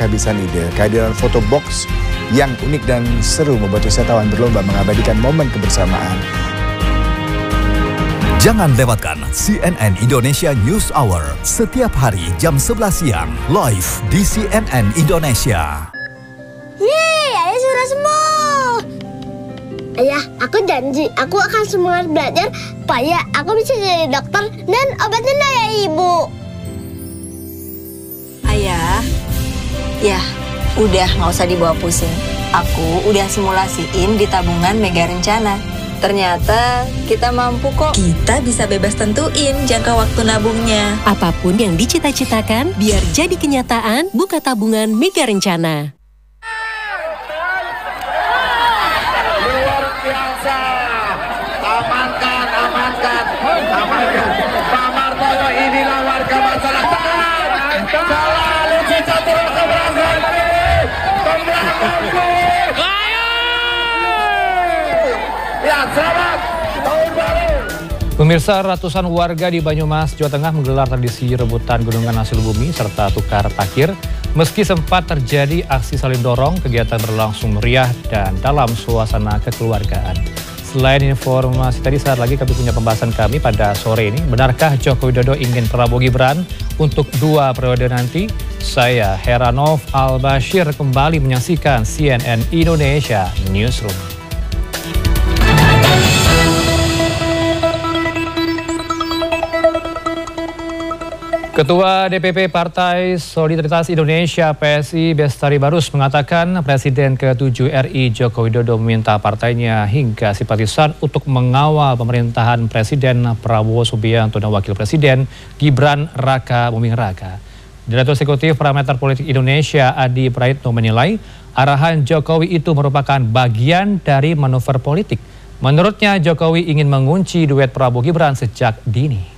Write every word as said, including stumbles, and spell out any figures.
kehabisan ide. Kehadiran foto box yang unik dan seru membuat wisatawan berlomba mengabadikan momen kebersamaan. Jangan lewatkan C N N Indonesia News Hour setiap hari jam sebelas siang live di C N N Indonesia. Yeay, ayah sudah sembuh. Ayah, aku janji aku akan semangat belajar supaya aku bisa jadi dokter dan obatin ayah ibu. Ayah, ya udah nggak usah dibawa pusing. Aku udah simulasiin di tabungan Mega Rencana. Ternyata kita mampu kok. Kita bisa bebas tentuin jangka waktu nabungnya. Apapun yang dicita-citakan, biar jadi kenyataan, buka tabungan Mega Rencana. Luar biasa. Amankan, amankan, amankan. Pak Martoyo inilah warga masyarakat. Selalu cinta turun keberangkatan. Keberangkatan. Ya, selamat tahun baru. Pemirsa, ratusan warga di Banyumas, Jawa Tengah menggelar tradisi rebutan gunungan hasil bumi serta tukar takir. Meski sempat terjadi aksi saling dorong, kegiatan berlangsung meriah dan dalam suasana kekeluargaan. Selain informasi tadi, saat lagi kami punya pembahasan kami pada sore ini. Benarkah Joko Widodo ingin Prabowo Gibran untuk dua periode nanti? Saya Heranov Al-Bashir kembali menyaksikan C N N Indonesia Newsroom. Ketua D P P Partai Solidaritas Indonesia P S I Bestari Barus mengatakan Presiden ke tujuh R I Joko Widodo meminta partainya hingga simpatisan untuk mengawal pemerintahan Presiden Prabowo Subianto dan Wakil Presiden Gibran Raka Buming Raka. Direktur Eksekutif Parameter Politik Indonesia Adi Praitno menilai arahan Jokowi itu merupakan bagian dari manuver politik. Menurutnya Jokowi ingin mengunci duet Prabowo Gibran sejak dini.